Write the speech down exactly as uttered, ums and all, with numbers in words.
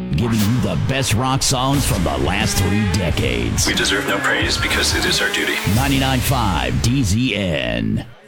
giving you the best rock songs from the last three decades. We deserve no praise because it is our duty. ninety-nine point five D Z N.